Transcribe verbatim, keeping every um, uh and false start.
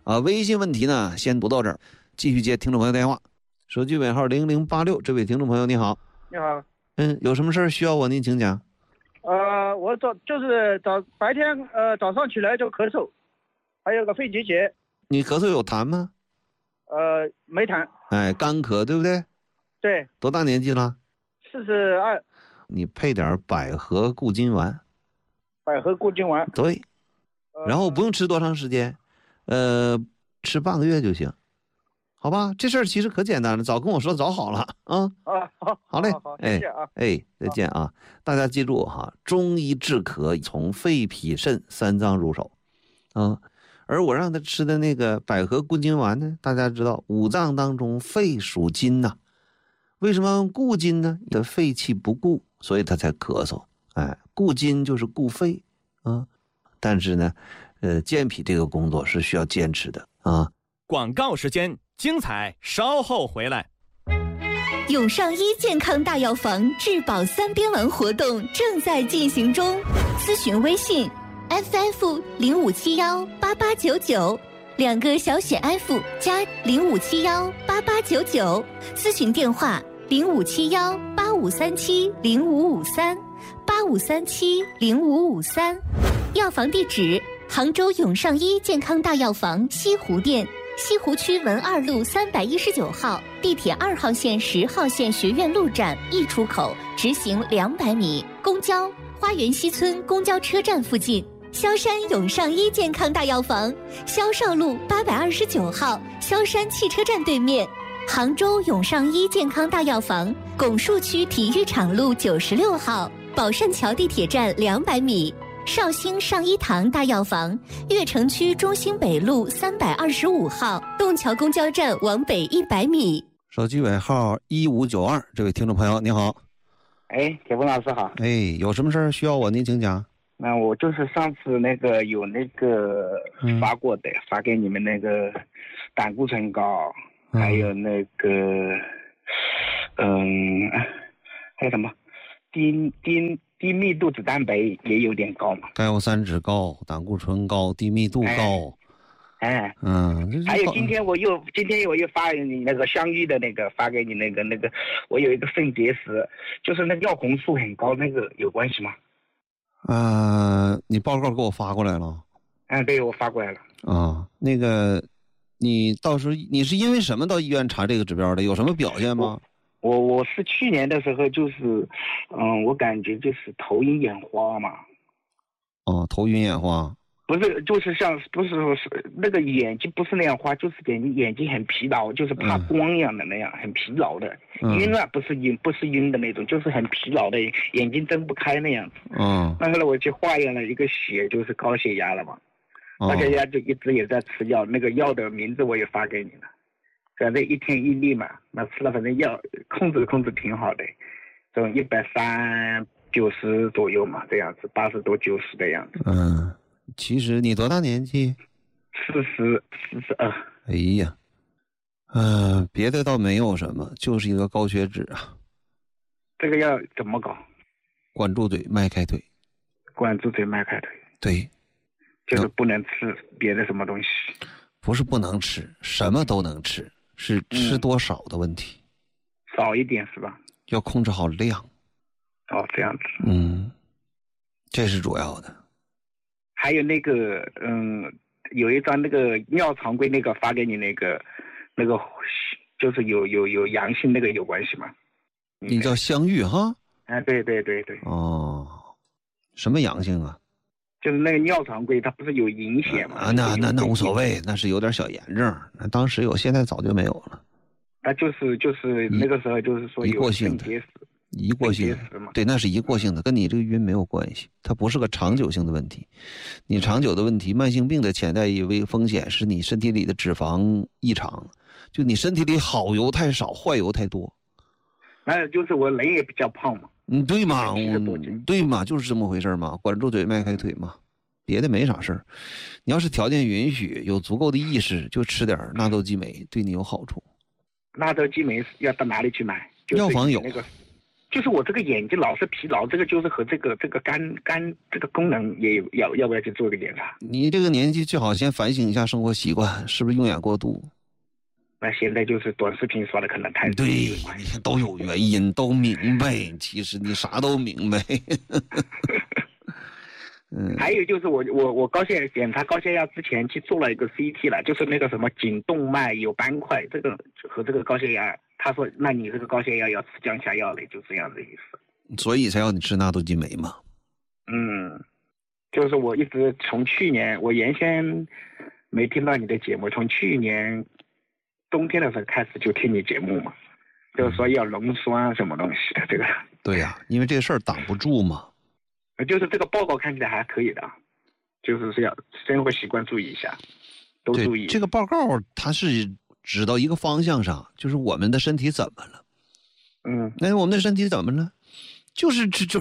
啊，微信问题呢先读到这儿，继续接听众朋友电话。手机尾号零零八六，这位听众朋友你好。 你好。 嗯，有什么事需要我您请讲。 呃，我早就是早白天呃早上起来就咳嗽，还有个肺结节。 你咳嗽有痰吗？ 呃，没痰。 哎，干咳对不对？ 对。 多大年纪了？ 四十二。 你配点百合固金丸。 百合固金丸。 对。然后不用吃多长时间，呃，吃半个月就行，好吧？这事儿其实可简单了，早跟我说早好了啊。 啊，好， 好嘞， 好，好，谢谢啊。 哎，再见啊！大家记住哈，中医治咳从肺脾肾三脏入手啊。而我让他吃的那个百合固金丸呢，大家知道五脏当中肺属金呐、啊，为什么要用固金呢？你的肺气不固，所以他才咳嗽。哎，固金就是固肺啊。但是呢，呃，健脾这个工作是需要坚持的啊。 广告时间，精彩稍后回来。 永上医健康大药房质保三边丸活动正在进行中，咨询微信 F F 零五七幺八八九九，两个小写 F 加零五七幺八八九九，咨询电话零五七幺八五三七零五五三八五三七零五五三。药房地址：杭州永上医健康大药房西湖店，西湖区文二路三百一十九号，地铁二号线十号线学院路站 E 出口，直行两百米。公交花园西村公交车站附近。萧山永上医健康大药房，萧少路八百二十九号，萧山汽车站对面。杭州永上医健康大药房，拱墅区体育场路九十六号，宝善桥地铁站两百米。绍兴上医堂大药房，悦城区中兴北路三百二十五号，洞桥公交站往北一百米。 手机尾号一五九二，这位听众朋友你好。 哎，铁峰老师好。 哎，有什么事儿需要我您请讲。 那我就是上次那个有那个发过的，嗯、发给你们那个胆固醇高，嗯、还有那个嗯，还有什么低低。低密度脂蛋白也有点高嘛， 甘油三酯高，胆固醇高，低密度高， 哎，哎嗯， 还有今天我又今天我又发你那个相遇的那个发给你那个那个，我有一个肾结石，就是那个尿红素很高，那个有关系吗？ 呃，你报告给我发过来了？ 哎，对，我发过来了。 啊，那个，你到时候你是因为什么到医院查这个指标的？有什么表现吗？ 我我是去年的时候就是，嗯，我感觉就是头晕眼花嘛。 哦，头晕眼花。 不是，就是像不是说是那个眼睛不是那样花，就是眼睛眼睛很疲劳，就是怕光一样的那样，嗯、很疲劳的。 嗯、 晕啊，不是晕，不是晕的那种，就是很疲劳的，眼睛睁不开那样子。 嗯。 那后来我去化验了一个血，就是高血压了嘛。高血压就一直也在吃药，那个药的名字我也发给你了。反正一天一粒嘛，那吃了反正药控制控制挺好的，从一百三九十左右嘛，这样子八十多九十的样子。 嗯，其实你多大年纪？ 四十四十二。 哎呀，嗯、呃，别的倒没有什么，就是一个高血脂啊。 这个要怎么搞？ 管住嘴，迈开腿。 管住嘴，迈开腿。 对， 就是不能吃别的什么东西。 不是不能吃，什么都能吃。是吃多少的问题、 嗯，少一点是吧？ 要控制好量。 哦，这样子。 嗯，这是主要的。 还有那个，嗯，有一张那个尿常规那个发给你那个，那个就是有有有阳性那个有关系吗？ 你叫相遇哈？ 哎，对对对对。 哦，什么阳性啊？ 就是那个尿常规，它不是有隐血吗？ 啊，那那那无所谓，那是有点小炎症，那当时有，现在早就没有了。 它就是就是那个时候就是说有一过性的，一过性的，对，那是一过性的，跟你这个晕没有关系，它不是个长久性的问题。你长久的问题，慢性病的潜在危风险是你身体里的脂肪异常，就你身体里好油太少，坏油太多。 那就是我人也比较胖嘛。 嗯，对嘛，对嘛，就是这么回事嘛，管住嘴，迈开腿嘛，别的没啥事儿。你要是条件允许，有足够的意识，就吃点纳豆激酶，对你有好处。 纳豆激酶要到哪里去买？就是、 药房有。 就是我这个眼睛老是疲劳，这个就是和这个这个肝肝这个功能也要要不要去做一个检查？ 你这个年纪最好先反省一下生活习惯，是不是用眼过度？ 那现在就是短视频刷的可能太多。 对，都有原因，都明白。其实你啥都明白。嗯， 还有就是我我我高血检查高血压之前去做了一个 C T 了，就是那个什么颈动脉有斑块，这个和这个高血压，他说那你这个高血压要吃降下药了，就这样的意思。 所以才要你吃纳豆激酶嘛。 嗯，就是我一直从去年，我原先没听到你的节目，从去年冬天的时候开始就听你节目嘛，就是说要溶栓什么东西的这个。 对呀、啊，因为这个事儿挡不住嘛。 就是这个报告看起来还可以的，就是是要生活习惯注意一下，都注意。 这个报告它是指到一个方向上，就是我们的身体怎么了？ 嗯， 那我们的身体怎么了？就是这这